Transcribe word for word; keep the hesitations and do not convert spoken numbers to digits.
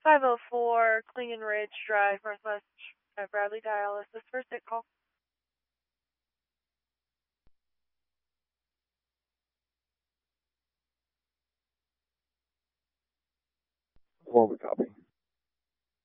five oh four Klingon Ridge Drive, Northwest uh, Bradley Dialysis, first hit call. Four, we copy.